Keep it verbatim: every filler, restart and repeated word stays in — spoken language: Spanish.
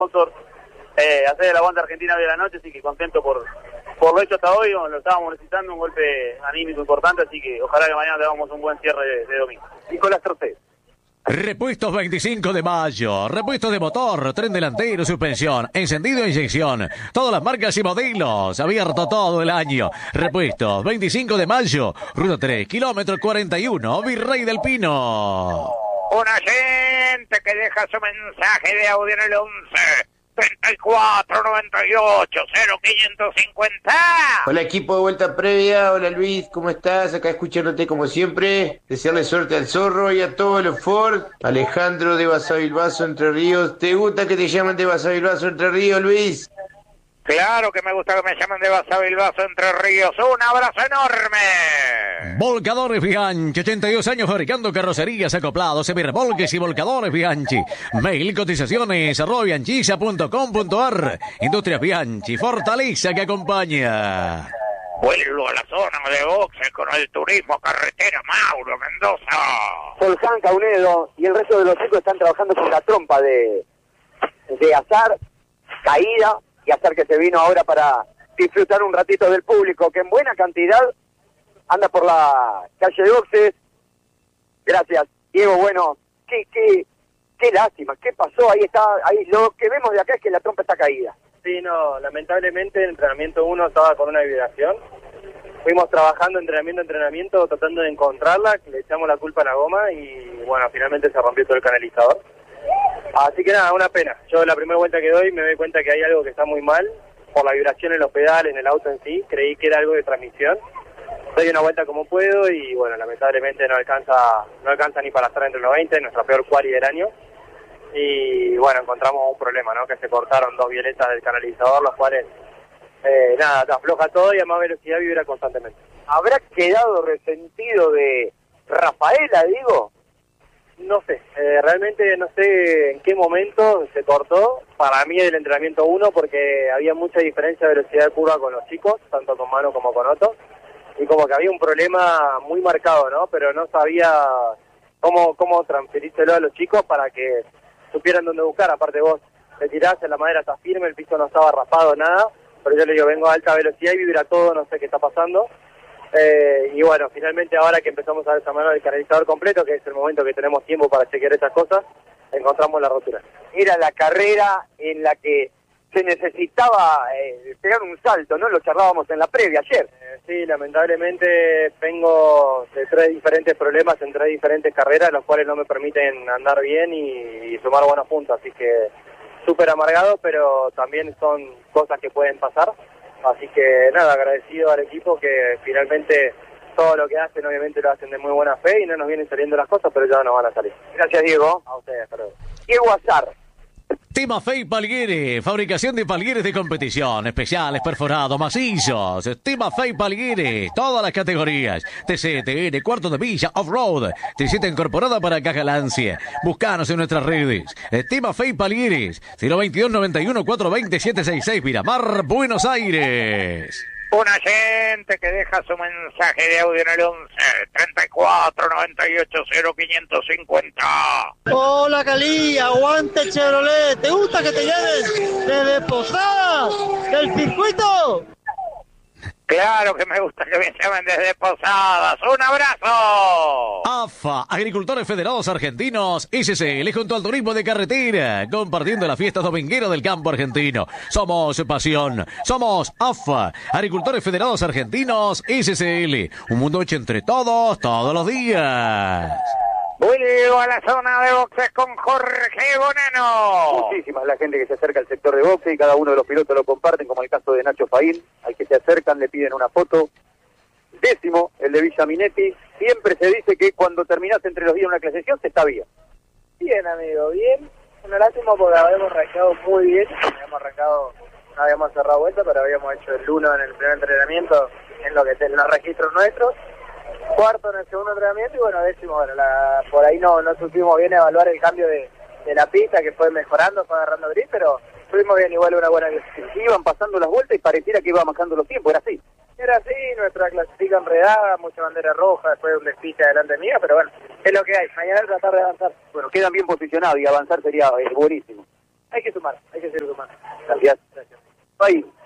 sponsor, eh, hacer el aguante argentina de la noche, así que contento por, por lo hecho hasta hoy, lo estábamos necesitando, un golpe anímico importante, así que ojalá que mañana tengamos un buen cierre de, de domingo. Nicolás Trocé. Repuestos veinticinco de mayo, repuestos de motor, tren delantero, suspensión, encendido e inyección, todas las marcas y modelos, abierto todo el año. Repuestos veinticinco de mayo, ruta tres, kilómetro cuarenta y uno, Virrey del Pino. Un oyente que deja su mensaje de audio en el once, treinta y cuatro, noventa y ocho, cero quinientos cincuenta. Hola equipo de Vuelta Previa, hola Luis, ¿cómo estás? Acá escuchándote como siempre, desearle suerte al Zorro y a todos los Ford. Alejandro de Basavilbaso, Entre Ríos. ¿Te gusta que te llamen de Basavilbaso, Entre Ríos, Luis? Claro que me gusta que me llamen de Basavilbaso, Entre Ríos. Un abrazo enorme. Volcadores Bianchi, ochenta y dos años fabricando carrocerías, acoplados, semirremolques y volcadores Bianchi. Mail cotizaciones arroba bianchisa punto com punto ar. Industrias Bianchi, fortaleza que acompaña. Vuelvo a la zona de boxe con el turismo carretera Mauro Mendoza. Soljan, Caunedo y el resto de los chicos están trabajando con la trompa de, de azar, caída y azar que se vino ahora para disfrutar un ratito del público que en buena cantidad anda por la calle de boxes. Gracias, Diego. Bueno, qué, qué, qué lástima, qué pasó, ahí está, ahí lo que vemos de acá es que la trompa está caída. Sí, no, lamentablemente el entrenamiento uno estaba con una vibración. Fuimos trabajando entrenamiento a entrenamiento, tratando de encontrarla, le echamos la culpa a la goma y bueno, finalmente se rompió todo el canalizador. Así que nada, una pena. Yo la primera vuelta que doy me doy cuenta que hay algo que está muy mal, por la vibración en los pedales, en el auto en sí, creí que era algo de transmisión. Doy una vuelta como puedo y bueno, lamentablemente no alcanza no alcanza ni para estar entre los veinte, nuestra peor quali del año. Y bueno, encontramos un problema, ¿no? Que se cortaron dos violetas del canalizador, los cuales, eh, nada, te afloja todo y a más velocidad vibra constantemente. ¿Habrá quedado resentido de Rafaela, digo? No sé, eh, realmente no sé en qué momento se cortó, para mí del entrenamiento uno, porque había mucha diferencia de velocidad de curva con los chicos, tanto con Mano como con Otto, y como que había un problema muy marcado, ¿no? Pero no sabía cómo, cómo transferírselo a los chicos para que supieran dónde buscar. Aparte vos te tirás, la madera está firme, el piso no estaba raspado, nada, pero yo le digo, vengo a alta velocidad y vibra todo, no sé qué está pasando. Eh, y bueno, finalmente ahora que empezamos a desarmar el canalizador completo, que es el momento que tenemos tiempo para chequear esas cosas, encontramos la rotura. Era la carrera en la que se necesitaba eh, pegar un salto, ¿no? Lo charlábamos en la previa ayer. Eh, sí, lamentablemente vengo de tres diferentes problemas en tres diferentes carreras, los cuales no me permiten andar bien y, y sumar buenos puntos, así que súper amargado, pero también son cosas que pueden pasar. Así que nada, agradecido al equipo que finalmente todo lo que hacen obviamente lo hacen de muy buena fe y no nos vienen saliendo las cosas, pero ya no van a salir. Gracias, Diego. A ustedes, hasta luego. Diego Azar. Timafey Palguere, fabricación de palgueres de competición, especiales, perforados, macizos. Timafey Palguere, todas las categorías. T C, T N, cuarto de milla, off-road, tricicleta incorporada para caja lancia. Buscanos en nuestras redes. Timafey Palguere, cero veintidós noventa y uno cuatrocientos veinte setecientos sesenta y seis, Miramar, Buenos Aires. Un oyente que deja su mensaje de audio en el once, treinta y cuatro, noventa y ocho, cero quinientos cincuenta. Hola Cali, aguante Chevrolet. ¿Te gusta que te lleven desde Posadas, del circuito? Claro que me gusta que me llamen desde Posadas. ¡Un abrazo! A F A, Agricultores Federados Argentinos, S C L junto al turismo de carretera, compartiendo la fiesta dominguera del campo argentino. Somos pasión, somos A F A, Agricultores Federados Argentinos, S C L. Un mundo hecho entre todos, todos los días. Vuelvo a la zona de boxes con Jorge Bonano. Muchísima es la gente que se acerca al sector de boxe y cada uno de los pilotos lo comparten, como el caso de Nacho Faín, al que se acercan le piden una foto. Décimo, el de Villa Minetti. Siempre se dice que cuando terminás entre los días una clasificación se está bien. Bien, amigo, bien. Una lástima porque habíamos arrancado muy bien. Habíamos arrancado, no habíamos cerrado vuelta, pero habíamos hecho el uno en el primer entrenamiento, en lo que en los registros nuestros. Cuarto en el segundo entrenamiento y bueno, décimo, bueno, la, por ahí no, no supimos bien evaluar el cambio de, de la pista, que fue mejorando, fue agarrando gris, pero estuvimos bien, igual una buena clasificación. Iban pasando las vueltas y pareciera que iban bajando los tiempos, era así. Era así, nuestra clasifica enredada, mucha bandera roja, después un despiste delante mía, pero bueno, es lo que hay, mañana tratar de avanzar. Bueno, quedan bien posicionados y avanzar sería eh, buenísimo. hay que sumar, hay que seguir sumando. Gracias. Gracias. Bye.